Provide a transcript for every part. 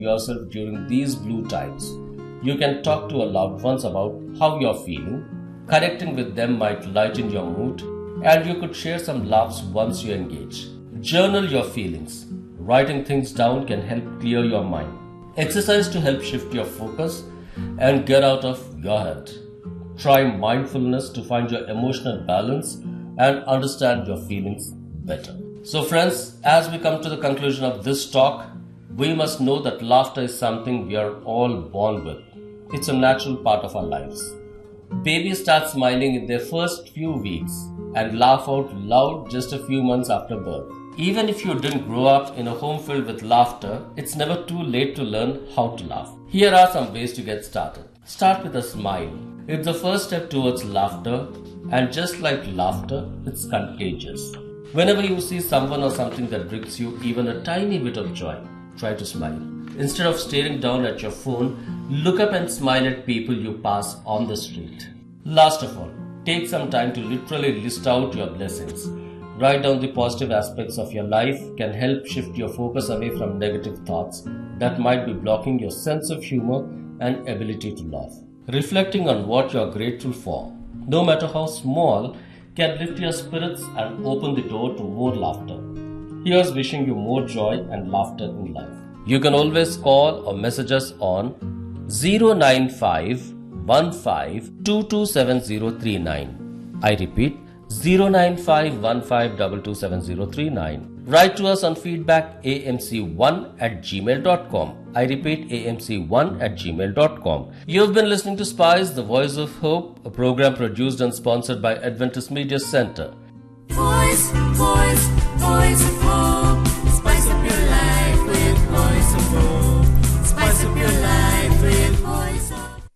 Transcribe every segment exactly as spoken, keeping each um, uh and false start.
yourself during these blue times. You can talk to your loved ones about how you're feeling. Connecting with them might lighten your mood, and you could share some laughs once you engage. Journal your feelings. Writing things down can help clear your mind. Exercise to help shift your focus and get out of your head. Try mindfulness to find your emotional balance and understand your feelings better. So friends, as we come to the conclusion of this talk, we must know that laughter is something we are all born with. It's a natural part of our lives. Babies start smiling in their first few weeks and laugh out loud just a few months after birth. Even if you didn't grow up in a home filled with laughter, it's never too late to learn how to laugh. Here are some ways to get started. Start with a smile. It's the first step towards laughter, and just like laughter, it's contagious. Whenever you see someone or something that brings you even a tiny bit of joy, try to smile. Instead of staring down at your phone, look up and smile at people you pass on the street. Last of all, take some time to literally list out your blessings. Write down the positive aspects of your life can help shift your focus away from negative thoughts that might be blocking your sense of humor and ability to laugh. Reflecting on what you are grateful for, no matter how small, can lift your spirits and open the door to more laughter. Here's wishing you more joy and laughter in life. You can always call or message us on zero nine five one five two two seven zero three nine. I repeat, zero nine five one five two two seven zero three nine. Write to us on feedback a m c one at gmail dot com. I repeat, a m c one at gmail dot com. You've been listening to Spice, the Voice of Hope, a program produced and sponsored by Adventist Media Center. Voice, voice, voice of hope. Spice up your life with Voice of Hope. Spice up your life with Voice of Hope.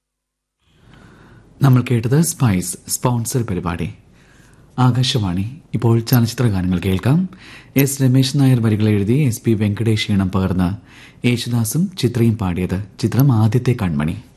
നമ്മൾ കേട്ടത് spice sponsor പരിപാടി. ആകാശവാണി. ഇപ്പോൾ ചലച്ചിത്ര ഗാനങ്ങൾ കേൾക്കാം. S Ramesh Nair വരികൾ എഴുതി S P Venkatesh ഈണം പകർന്ന് യേശുദാസും ചിത്രയും പാടിയത്. ചിത്രം ആദ്യത്തെ കൺമണി.